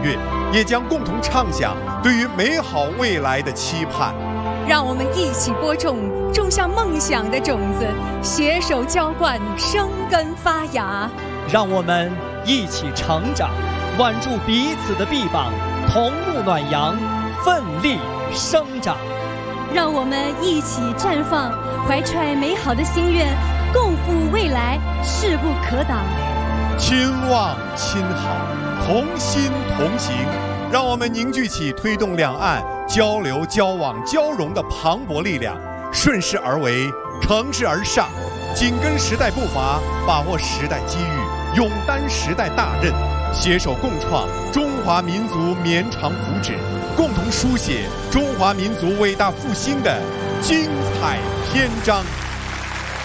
悦，也将共同畅想对于美好未来的期盼。 让我们一起播种下梦想的种子，携手浇灌，生根发芽。 让我们一起成长，挽住彼此的臂膀，同沐暖阳，奋力生长。 让我们一起绽放，怀揣美好的心愿，共赴未来，势不可挡。 亲望亲好，同心同行，让我们凝聚起推动两岸交流、交往、交融的磅礴力量，顺势而为，乘势而上，紧跟时代步伐，把握时代机遇，勇担时代大任，携手共创中华民族绵长福祉，共同书写中华民族伟大复兴的精彩篇章。